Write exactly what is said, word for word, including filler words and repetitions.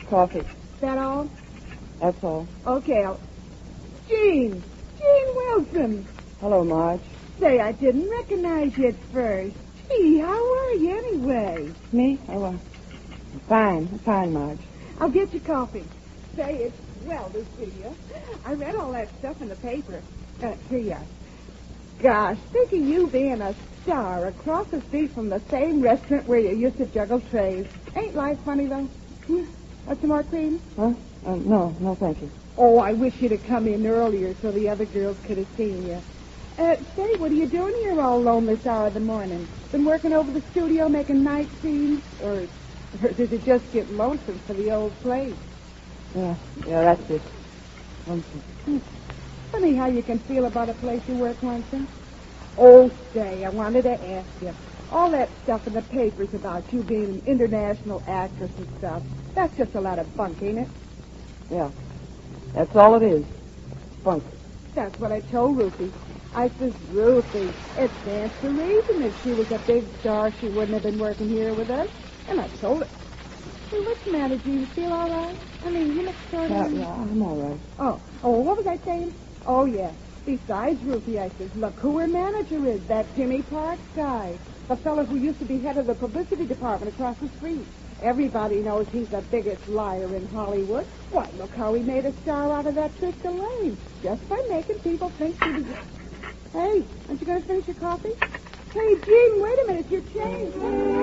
Coffee. That all? That's all. Okay, I'll... Gene! Gene Wilson! Hello, Marge. Say, I didn't recognize you at first. Gee, how are you anyway? Me? Oh, well, I'm fine. I'm fine, Marge. I'll get you coffee. Say, it's well to see you. I read all that stuff in the paper. Uh, here you are. Gosh, think of you being a star across the street from the same restaurant where you used to juggle trays. Ain't life funny, though? Hmm? Want some more cream? Huh? Uh, no, no, thank you. Oh, I wish you'd have come in earlier so the other girls could have seen you. Uh, say, what are you doing here all alone this hour of the morning? Been working over the studio making night scenes? Or, or did it just get lonesome for the old place? Yeah, yeah, that's it. Lonesome. Hmm. Funny how you can feel about a place you work once in. Oh, say, I wanted to ask you. All that stuff in the papers about you being an international actress and stuff, that's just a lot of bunk, ain't it? Yeah, that's all it is. Bunk. That's what I told Ruthie. I says, Ruthie, it stands to reason if she was a big star, she wouldn't have been working here with us. And I told her. Hey, what's the matter? Do you feel all right? I mean, you look sort Yeah, of... yeah, I'm all right. Oh, oh, what was I saying? Oh, yeah. Besides, Ruthie, I says, look who her manager is, that Jimmy Parks guy. The fellow who used to be head of the publicity department across the street. Everybody knows he's the biggest liar in Hollywood. Why, look how he made a star out of that Trista Lane. Just by making people think she was... Hey, aren't you going to finish your coffee? Hey, Gene, wait a minute. Your change.